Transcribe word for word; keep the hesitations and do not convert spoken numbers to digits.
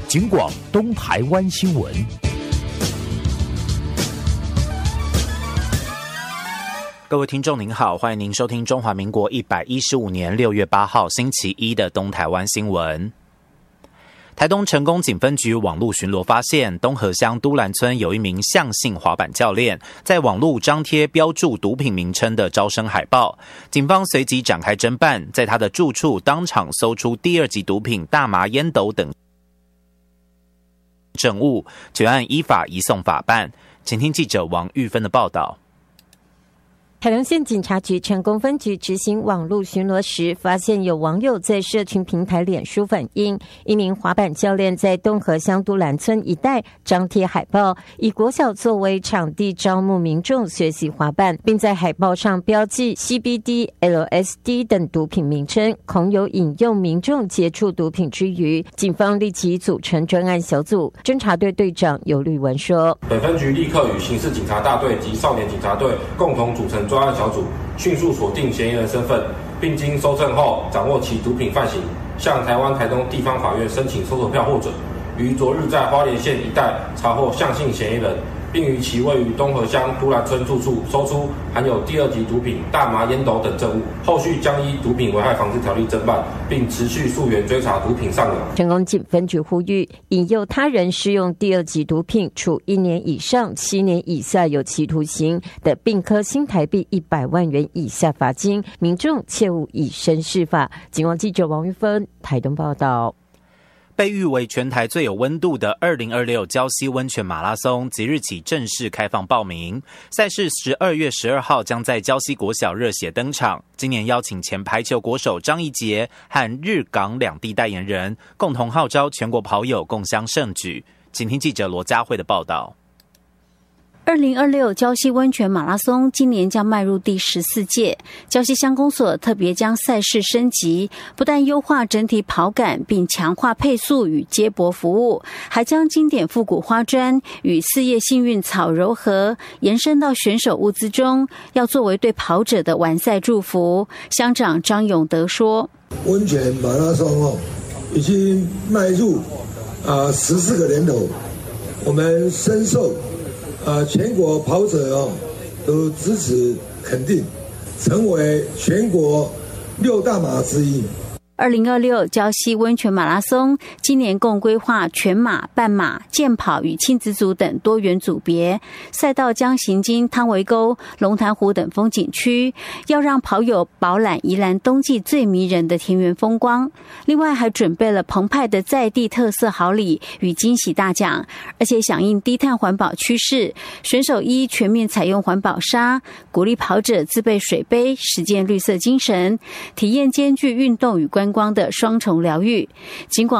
警广东台湾新闻。 各位听众您好，欢迎您收听中华民国一百一十五年六月八号星期一的东台湾新闻。台东成功警分局网路巡逻发现，东河乡都兰村有一名向姓滑板教练在网路张贴标注毒品名称的招生海报，警方随即展开侦办，在他的住处当场搜出第二级毒品大麻、烟斗等证物，全案依法移送法办。请听记者王玉芬的报道。 台东县警察局成功分局执行网路巡逻时，发现有网友在社群平台脸书反映，一名滑板教练在东河乡都兰村一带张贴海报，以国小作为场地招募民众学习滑板，并在海报上标记 C B D、L S D 等毒品名称，恐有引诱民众接触毒品之余，警方立即组成专案小组。侦查队队长尤律文说， 本分局立刻与刑事警察大队及少年警察队共同组成专案小组，迅速锁定嫌疑人身份，并经搜证后掌握其毒品犯行，向台湾台东地方法院申请搜索票获准。于昨日在花莲县一带查获向姓嫌疑人，并于其位于东河乡都兰村住处搜出含有第二级毒品大麻、烟斗等证物，后续将依毒品危害防治条例侦办，并持续溯源追查毒品上游。 成功警分局呼吁，引诱他人施用第二级毒品，处一年以上七年以下有期徒刑的，并科新台币一百万元以下罚金，民众切勿以身试法。警广记者王玉芬台东报道。 被誉为全台最有温度的二零二六礁溪温泉马拉松即日起正式开放报名，赛事十二月十二号将在礁溪国小热血登场。今年邀请前排球国手张怡杰和日港两地代言人共同号召全国跑友共襄盛举。请听记者罗佳慧的报道。 二零二六礁溪温泉马拉松今年将迈入第十四届，礁溪乡公所特别将赛事升级，不但优化整体跑感，并强化配速与接驳服务，还将经典复古花砖与四叶幸运草柔合，延伸到选手物资中，要作为对跑者的完赛祝福。乡长张永德说：“ 温泉马拉松哦，已经迈入啊十四个年头，我们深受。”呃，全国跑者哦都支持肯定，成为全国六大马之一。 二零二六礁溪温泉马拉松今年共规划全马、半马、健跑与亲子组等多元组别，赛道将行经汤围沟、龙潭湖等风景区，要让跑友饱览宜兰冬季最迷人的田园风光。另外还准备了澎湃的在地特色好礼与惊喜大奖，而且响应低碳环保趋势，选手一全面采用环保纱，鼓励跑者自备水杯，实践绿色精神，体验兼具运动与观光的双重疗愈。尽管